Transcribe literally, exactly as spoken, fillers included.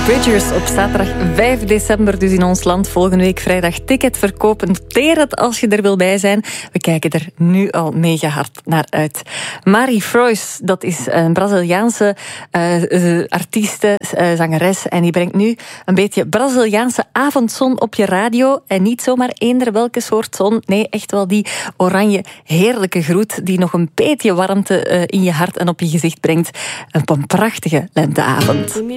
Bridgers op zaterdag vijf december, dus in ons land. Volgende week vrijdag ticketverkoop. Noteer het als je er wil bij zijn. We kijken er nu al mega hard naar uit. Mari Frois, dat is een Braziliaanse uh, uh, artieste, uh, zangeres. En die brengt nu een beetje Braziliaanse avondzon op je radio. En niet zomaar eender welke soort zon. Nee, echt wel die oranje, heerlijke groet die nog een beetje warmte uh, in je hart en op je gezicht brengt. Op een prachtige lenteavond.